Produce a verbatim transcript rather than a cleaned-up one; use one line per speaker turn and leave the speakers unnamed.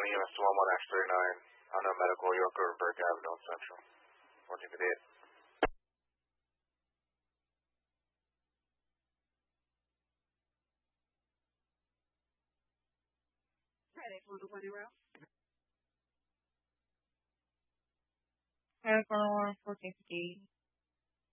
twenty E M S to one one X thirty-nine on a medical Yorker Burke Avenue Central. fourteen fifty-eight.
Ready for the twenty route. And for fourteen fifty-eight.